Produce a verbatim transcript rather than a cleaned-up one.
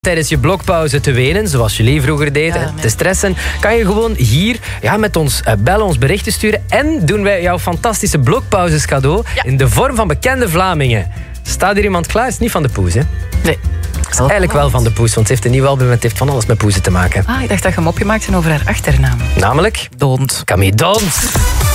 Tijdens je blokpauze te wenen, zoals jullie vroeger deed, ja, te stressen, kan je gewoon hier ja, met ons uh, bellen, ons berichten sturen en doen wij jouw fantastische blokpauzes cadeau ja. in de vorm van bekende Vlamingen. Staat hier iemand klaar? Het is niet van de Poes, hè? Nee. Het is eigenlijk wel van de Poes, want ze heeft een nieuw album en het heeft van alles met poezen te maken. Ah, ik dacht dat je hem opgemaakt hebt over haar achternaam. Namelijk? Don't. Camille Don't.